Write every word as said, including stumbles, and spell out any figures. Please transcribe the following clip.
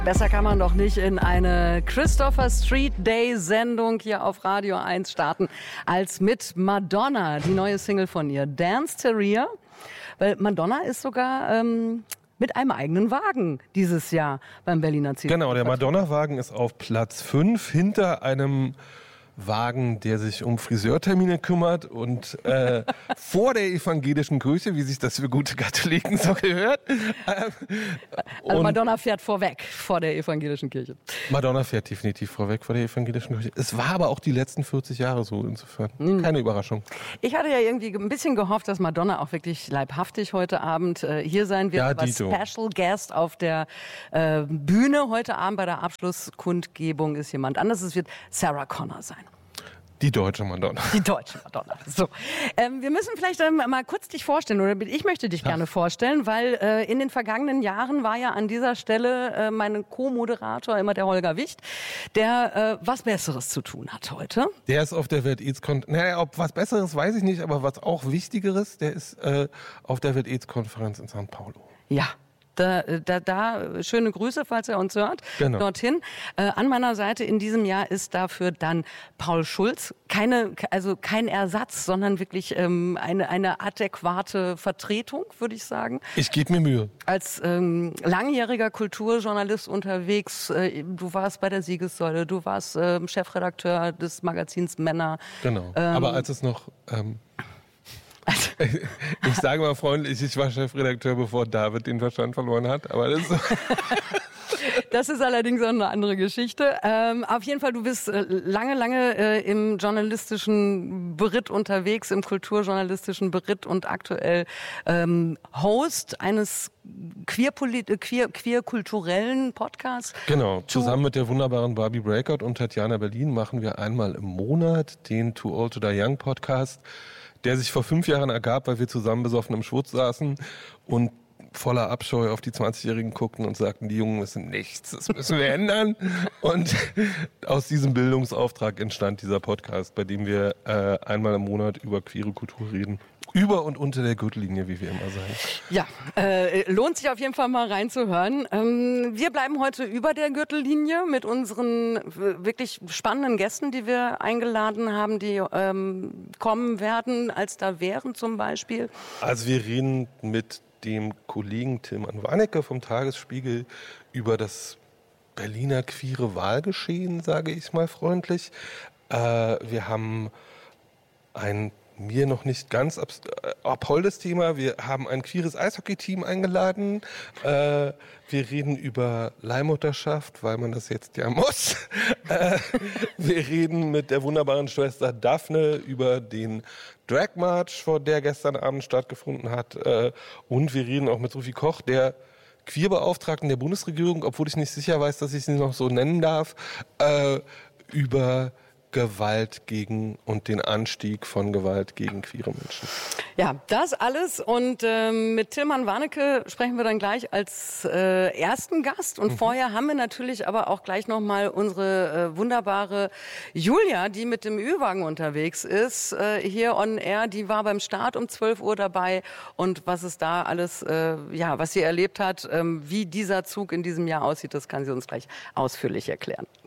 Besser kann man doch nicht in eine Christopher Street Day Sendung hier auf Radio eins starten, als mit Madonna, die neue Single von ihr, Dance Theria. Weil Madonna ist sogar ähm, mit einem eigenen Wagen dieses Jahr beim Berliner Ziel. Genau, der Madonna-Wagen ist auf Platz fünf hinter einem Wagen, der sich um Friseurtermine kümmert und äh, vor der evangelischen Kirche, wie sich das für gute Katholiken so gehört. Ähm, also Madonna fährt vorweg vor der evangelischen Kirche. Madonna fährt definitiv vorweg vor der evangelischen Kirche. Es war aber auch die letzten vierzig Jahre so, insofern mhm. keine Überraschung. Ich hatte ja irgendwie ein bisschen gehofft, dass Madonna auch wirklich leibhaftig heute Abend äh, hier sein wird. Ja, aber Special Guest auf der äh, Bühne heute Abend bei der Abschlusskundgebung ist jemand anderes. Es wird Sarah Connor sein. Die deutsche Madonna. Die deutsche Madonna. So, ähm, wir müssen vielleicht ähm, mal kurz dich vorstellen, oder ich möchte dich gerne vorstellen, weil äh, in den vergangenen Jahren war ja an dieser Stelle äh, mein Co-Moderator immer der Holger Wicht, der äh, was Besseres zu tun hat heute. Der ist auf der Welt-Aids-Konferenz, naja, ob was Besseres weiß ich nicht, aber was auch Wichtigeres, der ist äh, auf der Welt-Aids-Konferenz in São Paulo. Ja. Da, da, da schöne Grüße, falls er uns hört, genau. dorthin. Äh, an meiner Seite in diesem Jahr ist dafür dann Paul Schulz. Keine, also kein Ersatz, sondern wirklich ähm, eine, eine adäquate Vertretung, würde ich sagen. Ich gebe mir Mühe. Als ähm, langjähriger Kulturjournalist unterwegs, äh, du warst bei der Siegessäule, du warst äh, Chefredakteur des Magazins Männer. Genau, ähm, aber als es noch... Ähm Ich sage mal freundlich, ich war Chefredakteur, bevor David den Verstand verloren hat, aber das ist so. Das ist allerdings auch eine andere Geschichte. Ähm, auf jeden Fall, du bist äh, lange, lange äh, im journalistischen Beritt unterwegs, im kulturjournalistischen Beritt und aktuell ähm, Host eines queer-kulturellen queer, queer Podcasts. Genau, zusammen mit der wunderbaren Barbie Breakout und Tatjana Berlin machen wir einmal im Monat den Too Old to Die Young Podcast, der sich vor fünf Jahren ergab, weil wir zusammen besoffen im Schwutz saßen und voller Abscheu auf die zwanzigjährigen guckten und sagten, die Jungen müssen nichts, das müssen wir ändern. Und aus diesem Bildungsauftrag entstand dieser Podcast, bei dem wir äh, einmal im Monat über queere Kultur reden. Über und unter der Gürtellinie, wie wir immer sagen. Ja, äh, lohnt sich auf jeden Fall mal reinzuhören. Ähm, wir bleiben heute über der Gürtellinie mit unseren wirklich spannenden Gästen, die wir eingeladen haben, die ähm, kommen werden, als da wären zum Beispiel. Also wir reden mit dem Kollegen Tilman Warnecke vom Tagesspiegel über das Berliner queere Wahlgeschehen, sage ich mal freundlich. Äh, wir haben ein mir noch nicht ganz abholdes Thema. Wir haben ein queeres Eishockey-Team eingeladen. Äh, wir reden über Leihmutterschaft, weil man das jetzt ja muss. Äh, wir reden mit der wunderbaren Schwester Daphne über den Drag March, der gestern Abend stattgefunden hat. Äh, und wir reden auch mit Sophie Koch, der Queerbeauftragten der Bundesregierung, obwohl ich nicht sicher weiß, dass ich sie noch so nennen darf, äh, über Gewalt gegen und den Anstieg von Gewalt gegen queere Menschen. Ja, das alles und ähm, mit Tilman Warnecke sprechen wir dann gleich als äh, ersten Gast und mhm. vorher haben wir natürlich aber auch gleich nochmal unsere äh, wunderbare Julia, die mit dem Ü-Wagen unterwegs ist, äh, hier on air, die war beim Start um zwölf Uhr dabei und was es da alles, äh, ja, was sie erlebt hat, ähm, wie dieser Zug in diesem Jahr aussieht, das kann sie uns gleich ausführlich erklären.